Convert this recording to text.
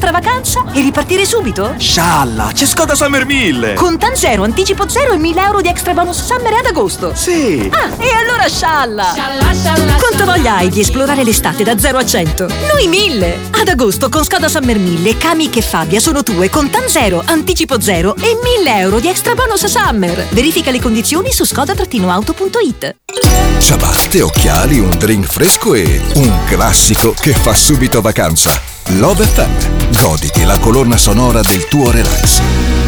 un'altra vacanza e ripartire subito? Scialla, c'è Skoda Summer 1000! Contan zero, anticipo zero e 1.000 euro di extra bonus summer ad agosto. Sì! Ah, e allora scialla! Quanto voglia hai di esplorare l'estate da 0 a 100? Noi 1000! Ad agosto con Skoda Summer 1000, Kamiq e Fabia sono tue con Contan zero, anticipo zero e 1.000 euro di extra bonus summer. Verifica le condizioni su skoda-auto.it. Ciabatte, occhiali, un drink fresco e un classico che fa subito vacanza. Love FM. Goditi la colonna sonora del tuo relax.